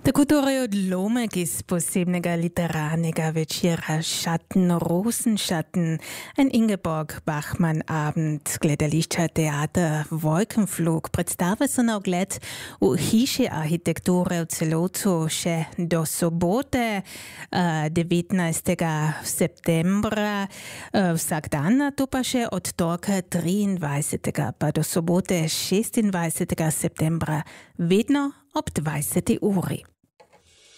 Kutorio Dlomek iz posebnega literarnega večera Schatten, Rosenschatten, ein Ingeborg Bachmann-Abend, gledališča Teater Wolkenflug, predstave so na ogled v hiši arhitekture v celotu še do sobote, 19. septembra, vsak dan, to pa še od torka 23. pa do sobote 26. septembra, vedno ob 20. uri.